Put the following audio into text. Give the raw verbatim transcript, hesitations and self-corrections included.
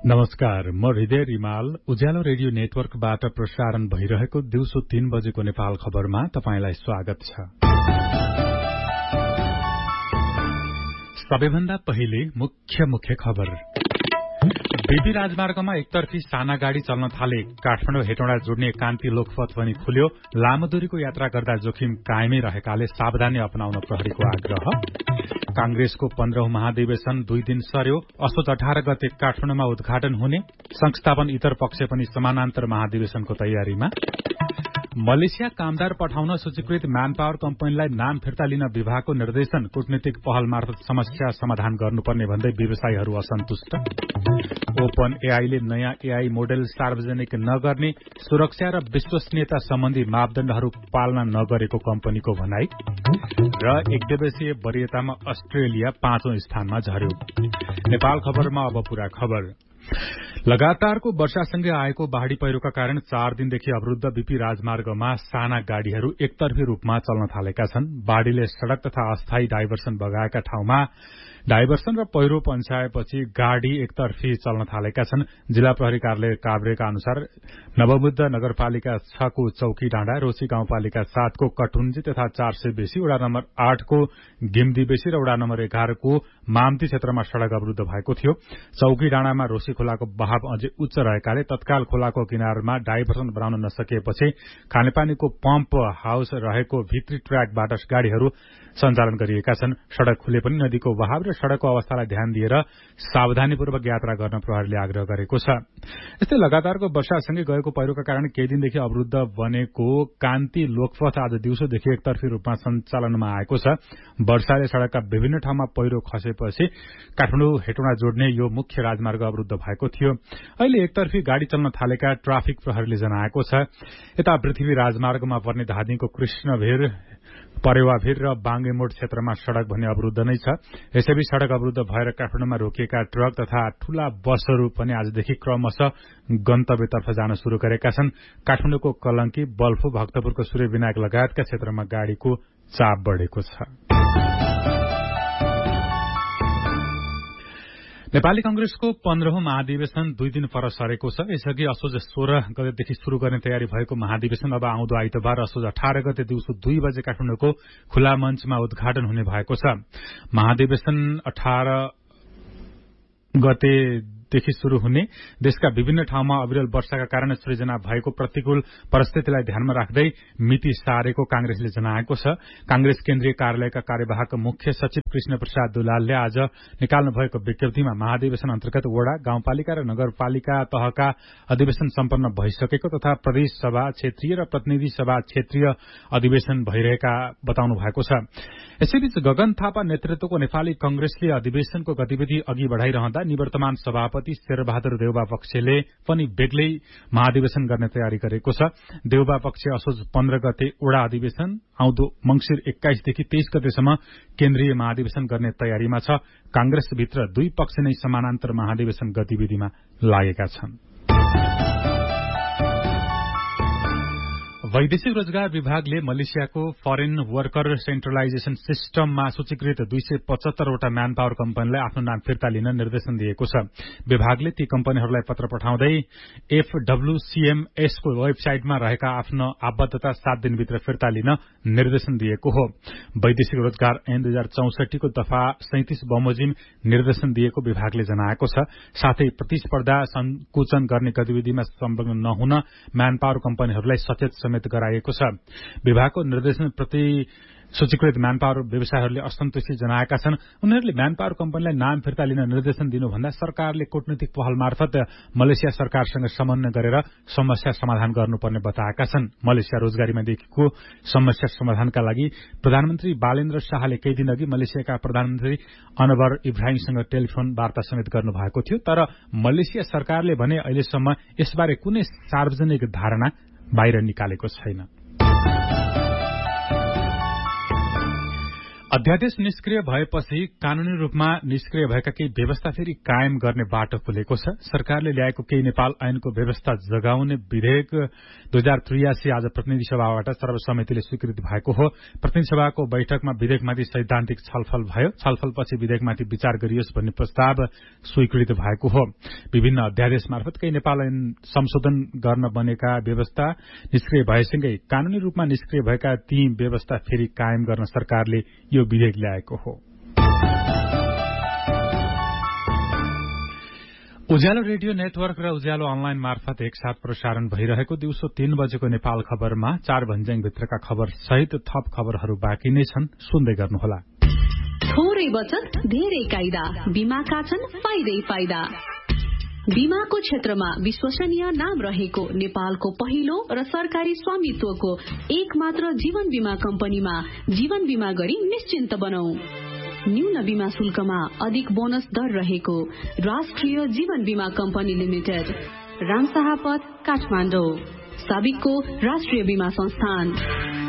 नमस्कार, म हृदय रिमाल उज्यालो रेडियो नेटवर्कबाट प्रसारण भइरहेको दिउँसो तीन बजेको नेपाल खबरमा तपाईंलाई स्वागत छ। सबैभन्दा पहिले मुख्य मुख्य खबर। बेबी राजमार्गमा एकतर्फी साना गाड़ी चल्न थाले। काठमाडौँ हेटौँडा जोड्ने कान्ति लोकपथ पनि खुल्यो। लामो दूरीको यात्रा गर्दा जोखिम कायमै रहेकाले सावधानी अपनाउन प्रहरीको आग्रह। कांग्रेसको पन्ध्रौं महाधिवेशन दुई दिन सर्यो। असोज अठार गते काठमाडौँमा उद्घाटन हुने। संस्थापन इतर पक्ष पनि समानान्तर महाधिवेशनको तयारीमा। मलेसिया कामदार पठाउन सूचीकृत म्यान पावर कम्पनीलाई नाम फिर्ता लिन विभागको निर्देशन। कूटनीतिक पहल मार्फत समस्या समाधान गर्नुपर्ने भन्दै व्यवसायीहरू असन्तुष्ट। ओपन एआईले नयाँ एआई मोडेल सार्वजनिक नगर्ने, सुरक्षा र विश्वसनीयता सम्बन्धी मापदण्डहरू पालना नगरेको कम्पनीको भनाई। र एक दिवसीय वरीयतामा अस्ट्रेलिया पाँचौं स्थानमा झर्यो। नेपाल खबरमा अब पूरा खबर। लगातारको वर्षासँगै आएको बाढ़ी पहिरोका कारण चार दिनदेखि अवरूद्ध बीपी राजमार्गमा साना गाड़ीहरू एकतर्फी रूपमा चल्न थालेका छन्। बाढ़ीले सड़क तथा अस्थायी डाइभर्सन बगाएका ठाउँमा डाइभर्सन र पहिरो पन्छाएपछि गाड़ी एकतर्फी चल्न थालेका छन्। जिल्ला प्रहरी कार्यालय काभ्रेका अनुसार नवबुद्ध नगरपालिका छ को चौकी डाँडा, रोशी गाउँपालिका सात को कटुन्जी तथा चार सय बेसी, वडा नम्बर आठ को गिम्दी बेसी र वडा नम्बर एघार को मामती क्षेत्रमा सड़क अवरूद्ध भएको थियो। चौकी डाँडामा रोशी खोलाको बहाव अझै उच्च रहेकाले तत्काल खोलाको किनारमा डाइभर्सन बनाउन नसकिएपछि खानेपानीको पम्प हाउस रहेको भित्री ट्र्याकबाट गाड़ीहरू सञ्चालन गरिएका छन्। सड़क खुले पनि नदीको बहाव र सड़कको अवस्थालाई ध्यान दिएर सावधानीपूर्वक यात्रा गर्न प्रहरीले आग्रह गरेको छ। यस्तै लगातारको वर्षासँगै गएको पहिरोका कारण केही दिनदेखि अवरूद्ध बनेको कान्ति लोकपथ आज दिउँसोदेखि एकतर्फी रूपमा सञ्चालनमा आएको छ। वर्षाले सड़कका विभिन्न ठाउँमा पहिरो खसेपछि काठमाडौँ हेटौँडा जोड्ने यो मुख्य राजमार्ग अवरूद्ध भएको थियो। अहिले एकतर्फी गाड़ी चल्न थालेका ट्राफिक प्रहरीले जनाएको छ। यता पृथ्वी राजमार्गमा पर्ने धादिङको कृष्णभिर, परेवाभिर र बाङ्गेमोड क्षेत्रमा सड़क भने अवरूद्ध नै छ। यसैबीच सड़क अवरूद्ध भएर काठमाडौँमा रोकिएका ट्रक तथा ठूला बसहरू पनि आजदेखि क्रमशः गन्तव्यतर्फ जान शुरू गरेका छन्। काठमाडौँको कलंकी, बल्फू, भक्तपुरको सूर्यविनायक लगायतका क्षेत्रमा गाड़ीको चाप बढ़ेको छ। नेपाली कंग्रेसको पन्ध्रौं महाधिवेशन दुई दिन पर सरेको छ। यसअघि असोज सोह्र गतेदेखि शुरू गर्ने तयारी भएको महाधिवेशन अब आउँदो आइतबार असोज अठार गते दिउँसो दुई बजे काठमाडौँको खुला मञ्चमा उद्घाटन हुने भएको छ। महाधिवेशन अठार गते देखि शुरू हुने देशका विभिन्न ठाउँमा अविरल वर्षाका कारण सृजना भएको प्रतिकूल परिस्थितिलाई ध्यानमा राख्दै मिति सारेको कांग्रेसले जनाएको छ। कांग्रेस केन्द्रीय कार्यालयका कार्यवाहक मुख्य सचिव कृष्ण प्रसाद दुलालले आज निकाल्नु भएको विज्ञप्तिमा महाधिवेशन अन्तर्गत वडा, गाउँपालिका र नगरपालिका तहका अधिवेशन सम्पन्न भइसकेको तथा प्रदेश सभा क्षेत्रीय र प्रतिनिधि सभा क्षेत्रीय अधिवेशन भइरहेका बताउनु भएको छ। यसैबीच गगन थापा नेतृत्वको नेपाली कंग्रेसले अधिवेशनको गतिविधि अघि बढ़ाइरहँदा निवर्तमान सभापति शेरबहादुर देउबा पक्षले पनि बेग्लै महाधिवेशन गर्ने तयारी गरेको छ। देउबा पक्ष असोज पन्ध्र गते वडा अधिवेशन, आउँदो मंगिर एक्काइसदेखि तेइस गतेसम्म केन्द्रीय महाधिवेशन गर्ने तयारीमा छ। कांग्रेसभित्र दुई पक्ष नै समानान्तर महाधिवेशन गतिविधिमा लागेका छन्। वैदेशिक रोजगार विभागले मलेसियाको फरेन वर्कर सेन्ट्रलाइजेशन सिस्टममा सूचीकृत दुई सय पचहत्तरवटा म्यान पावर कम्पनीलाई आफ्नो नाम फिर्ता लिन निर्देशन दिएको छ। विभागले ती कम्पनीहरूलाई पत्र पठाउँदै एफडब्ल्यूसीएमएस को वेबसाइटमा रहेका आफ्नो आबद्धता सात दिनभित्र फिर्ता लिन निर्देशन दिएको हो। वैदेशिक रोजगार ऐन दुई हजार चौसठी को दफा सैंतिस बमोजिम निर्देशन दिएको विभागले जनाएको छ। साथै प्रतिस्पर्धा संकुचन गर्ने गतिविधिमा संलग्न नहुन म्यान पावर कम्पनीहरूलाई सचेत समेत गराइएको छ। विभागको निर्देशन प्रति सूचीकृत म्यान पावर व्यवसायहरूले असन्तुष्टि जनाएका छन्। उनीहरूले म्यान पावर कम्पनीलाई नाम फिर्ता लिन निर्देशन दिनुभन्दा सरकारले कूटनीतिक पहल मार्फत मलेसिया सरकारसँग समन्वय गरेर समस्या समाधान गर्नुपर्ने बताएका छन्। मलेसिया रोजगारीमा देखिएको समस्या समाधानका लागि प्रधानमन्त्री बालेन्द्र शाहले केही दिन अघि मलेसियाका प्रधानमन्त्री अनवर इब्राहिमसँग टेलिफोन वार्ता समेत गर्नु भएको थियो। तर मलेसिया सरकारले भने अहिलेसम्म यसबारे कुनै सार्वजनिक धारणा बाहिर निकालेको छैन। अध्यादेश निष्क्रिय भएपछि कानूनी रूपमा निष्क्रिय भएका केही व्यवस्था फेरि कायम गर्ने बाटो खुलेको छ। सरकारले ल्याएको केही नेपाल ऐनको व्यवस्था जगाउने विधेयक दुई हजार त्रियासी आज प्रतिनिधि सभाबाट सर्वसम्मतिले स्वीकृति भएको हो। प्रतिनिधि सभाको बैठकमा विधेयकमाथि सैद्धान्तिक छलफल भयो। छलफलपछि विधेयकमाथि विचार गरियोस् भन्ने प्रस्ताव स्वीकृत भएको हो। विभिन्न अध्यादेश मार्फत केही नेपाल ऐन संशोधन गर्न बनेका व्यवस्था निष्क्रिय भएसँगै कानूनी रूपमा निष्क्रिय भएका ती व्यवस्था फेरि कायम गर्न सरकारले यो विधेयक ल्याएको हो। उज्यालो रेडियो नेटवर्क र उज्यालो अनलाइन मार्फत एकसाथ प्रसारण भइरहेको दिउँसो तीन बजेको नेपाल खबरमा चार भन्ज्याङभित्रका खबर सहित थप खबरहरू बाँकी नै छन्, सुन्दै गर्नुहोला। थोरै बचत धेरै कायदा, बीमाका छन् फाइदै फाइदा। बीमाको क्षेत्रमा विश्वसनीय नाम रहेको नेपालको पहिलो र सरकारी स्वामित्वको एक मात्र जीवन बीमा कम्पनीमा जीवन बीमा गरी निश्चिन्त बनाऊ। न्यून बीमा शुल्कमा अधिक बोनस दर रहेको राष्ट्रिय जीवन बीमा कम्पनी लिमिटेड, रामशाह पथ, काठमाडौँ। साबिकको राष्ट्रिय बीमा संस्थान।